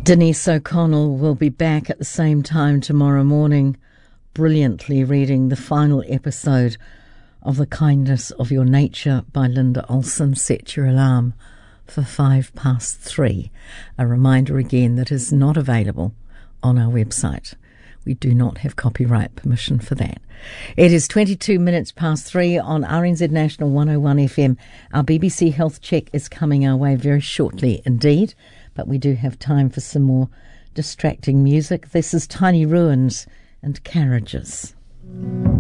Denise O'Connell will be back at the same time tomorrow morning, brilliantly reading the final episode of The Kindness of Your Nature by Linda Olson. Set your alarm for 3:05. A reminder again that is not available on our website. We do not have copyright permission for that. It is 22 minutes past 3 on RNZ National 101 FM. Our BBC Health Check is coming our way very shortly indeed, but we do have time for some more distracting music. This is Tiny Ruins and Carriages.